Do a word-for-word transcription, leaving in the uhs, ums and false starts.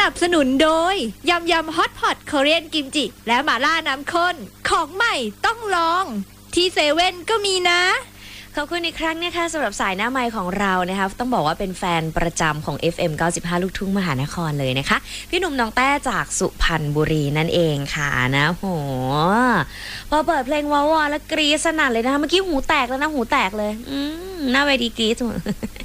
นับสนุนโดยยำยำฮอตพอตคอเรียนกิมจิและหม่าล่าน้ำข้นของใหม่ต้องลองที่เซเว่นก็มีนะขอบคุณอีกครั้งนะคะสำหรับสายหน้าไมค์ของเรานะคะต้องบอกว่าเป็นแฟนประจำของ เอฟ เอ็ม เก้าสิบห้า ลูกทุ่งมหานครเลยนะคะพี่หนุ่มน้องแต้จากสุพรรณบุรีนั่นเองค่ะนะโหพอเปิดเพลงวาวๆแล้วกรี๊ดสนั่นเลยนะคะเมื่อกี้หูแตกแล้วนะหูแตกเลยอืมหน้าเวทีกรี๊ด